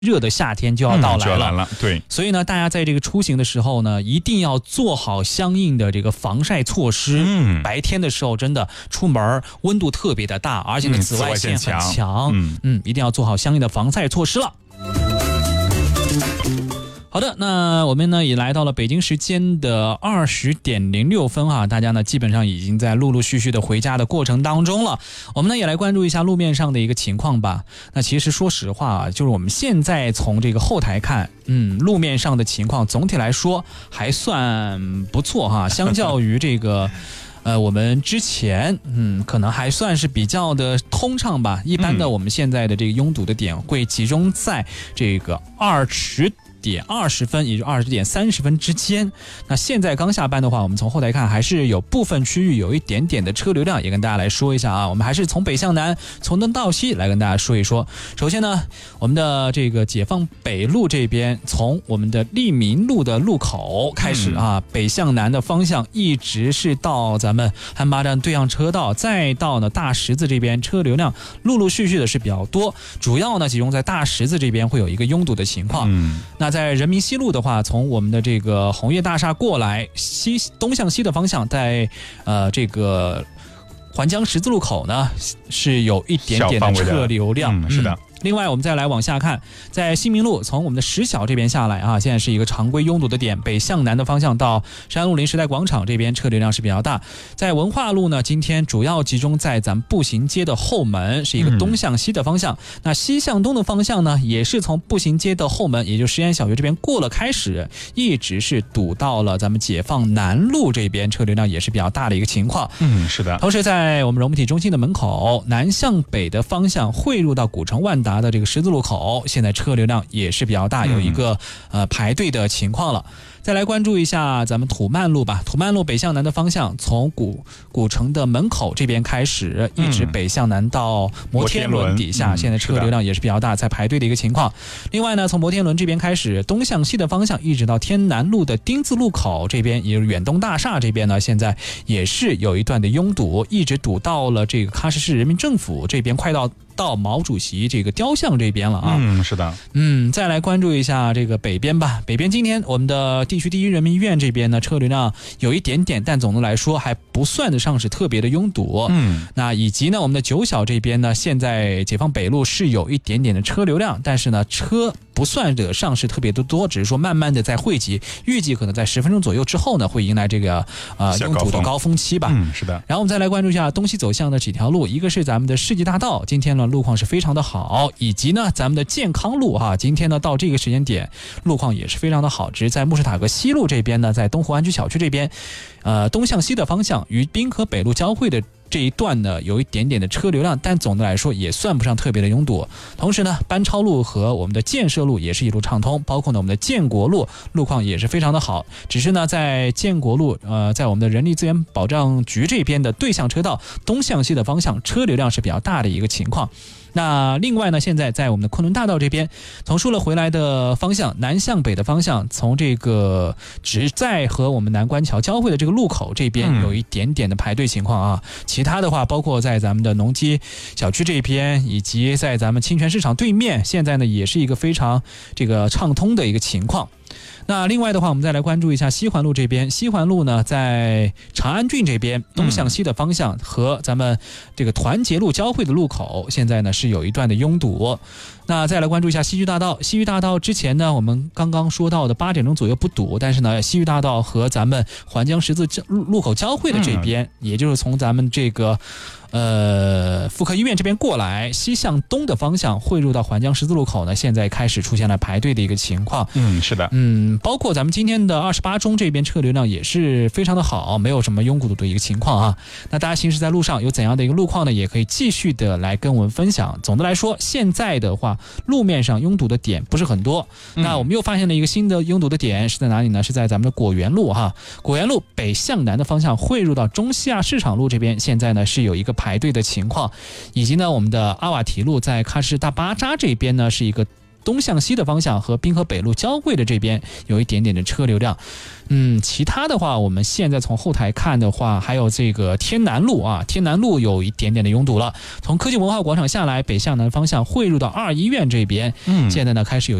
热的夏天就要到来了， 对， 所以呢，大家在这个出行的时候呢，一定要做好相应的这个防晒措施。白天的时候真的出门温度特别的大，而且呢紫外线很强，一定要做好相应的防晒措施了。好的，那我们呢也来到了北京时间的20:06啊，大家呢基本上已经在陆陆续续的回家的过程当中了。我们呢也来关注一下路面上的一个情况吧。那其实说实话啊，就是我们现在从这个后台看，路面上的情况总体来说还算不错哈，相较于这个。我们之前可能还算是比较的通畅吧。一般的我们现在的这个拥堵的点会集中在这个20:20分，也就20:30分之间。那现在刚下班的话，我们从后台看还是有部分区域有一点点的车流量，也跟大家来说一下啊。我们还是从北向南，从东到西来跟大家说一说。首先呢，我们的这个解放北路这边，从我们的利民路的路口开始啊，北向南的方向一直是到咱们汉巴站对向车道，再到呢大十字这边，车流量陆陆续续的是比较多，主要呢集中在大十字这边会有一个拥堵的情况。那在人民西路的话，从我们的这个红叶大厦过来东向西的方向，在这个环江十字路口呢是有一点点的车流量， 是的。 另外我们再来往下看，在新民路从我们的石小这边下来啊，现在是一个常规拥堵的点，北向南的方向到山路临时代广场这边车流量是比较大。在文化路呢，今天主要集中在咱们步行街的后门，是一个东向西的方向。那西向东的方向呢，也是从步行街的后门，也就实验小学这边过了开始，一直是堵到了咱们解放南路这边，车流量也是比较大的一个情况。 是的。 同时在我们融媒体中心的门口，南向北的方向汇入到古城万达的这个十字路口，现在车流量也是比较大，有一个排队的情况了。再来关注一下咱们土曼路吧，土曼路北向南的方向，从古城的门口这边开始，一直北向南到摩天轮底下，现在车流量也是比较大，在排队的一个情况。另外呢，从摩天轮这边开始，东向西的方向，一直到天南路的丁字路口这边，也就是远东大厦这边呢，现在也是有一段的拥堵，一直堵到了这个喀什市人民政府这边，快到毛主席这个雕像这边了啊。 是的。 再来关注一下这个北边吧。北边今天我们的地区第一人民医院这边呢，车流量有一点点，但总的来说还不算得上是特别的拥堵。那以及呢，我们的九小这边呢，现在解放北路是有一点点的车流量，但是呢，车不算得上是特别的多，只是说慢慢的在汇集，预计可能在10分钟左右之后呢，会迎来这个拥堵的高峰期吧。 是的。 然后我们再来关注一下东西走向的几条路，一个是咱们的世纪大道，今天呢路况是非常的好，以及呢咱们的健康路哈，今天呢到这个时间点路况也是非常的好，只是在穆什塔格西路这边呢，在东湖安居小区这边，东向西的方向与滨河北路交汇的这一段呢有一点点的车流量，但总的来说也算不上特别的拥堵。同时呢，班超路和我们的建设路也是一路畅通，包括呢我们的建国路路况也是非常的好。只是呢在建国路在我们的人力资源保障局这边的对向车道东向西的方向车流量是比较大的一个情况。那另外呢，现在在我们的昆仑大道这边，从舒乐回来的方向，南向北的方向，从这个只在和我们南关桥交汇的这个路口这边有一点点的排队情况啊。其他的话，包括在咱们的农机小区这边，以及在咱们清泉市场对面，现在呢也是一个非常这个畅通的一个情况。那另外的话，我们再来关注一下西环路这边。西环路呢，在长安郡这边东向西的方向和咱们这个团结路交汇的路口，现在呢是有一段的拥堵。那再来关注一下西域大道。西域大道之前呢，我们刚刚说到的8点钟左右不堵，但是呢，西域大道和咱们环江十字路口交汇的这边，也就是从咱们这个妇科医院这边过来，西向东的方向汇入到环江十字路口呢，现在开始出现了排队的一个情况。 是的。 包括咱们今天的28中这边车流量也是非常的好，没有什么拥堵的一个情况啊。那大家行驶在路上有怎样的一个路况呢，也可以继续的来跟我们分享。总的来说，现在的话路面上拥堵的点不是很多。那我们又发现了一个新的拥堵的点是在哪里呢？是在咱们的果园路哈。果园路北向南的方向汇入到中西亚市场路这边，现在呢是有一个排队的情况，以及呢我们的阿瓦提路在喀什大巴扎这边呢是一个东向西的方向和滨河北路交汇的这边有一点点的车流量。其他的话，我们现在从后台看的话，还有这个天南路啊，天南路有一点点的拥堵了。从科技文化广场下来，北向南方向汇入到2医院这边，现在呢开始有